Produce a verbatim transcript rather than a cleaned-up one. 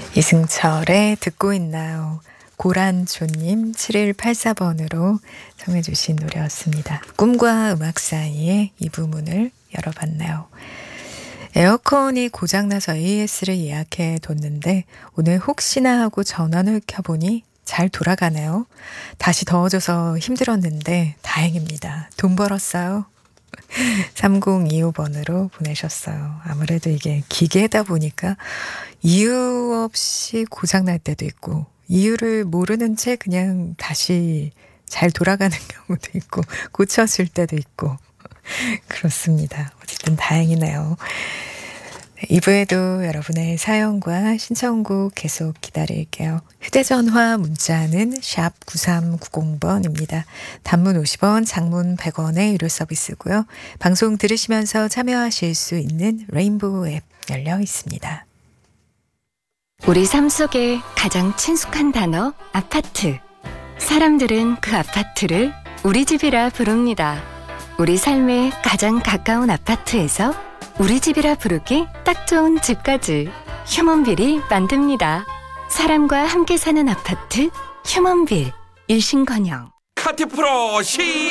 이승철의 듣고 있나요? 고란조님 칠일팔사 번으로 청해주신 노래였습니다. 꿈과 음악 사이에 이 부문을 열어봤나요? 에어컨이 고장나서 에이에스를 예약해 뒀는데 오늘 혹시나 하고 전원을 켜보니 잘 돌아가네요. 다시 더워져서 힘들었는데 다행입니다. 돈 벌었어요. 삼공이오 번으로 보내셨어요. 아무래도 이게 기계다 보니까 이유 없이 고장날 때도 있고 이유를 모르는 채 그냥 다시 잘 돌아가는 경우도 있고 고쳐질 때도 있고 그렇습니다. 어쨌든 다행이네요. 이 부에도 여러분의 사연과 신청곡 계속 기다릴게요. 휴대전화 문자는 샵 구삼구공 번입니다. 단문 오십 원, 장문 백 원의 유료 서비스고요. 방송 들으시면서 참여하실 수 있는 레인보우 앱 열려 있습니다. 우리 삶 속에 가장 친숙한 단어 아파트. 사람들은 그 아파트를 우리 집이라 부릅니다. 우리 삶에 가장 가까운 아파트에서 우리 집이라 부르기 딱 좋은 집까지 휴먼빌이 만듭니다. 사람과 함께 사는 아파트 휴먼빌. 일신건영. 카티프로 시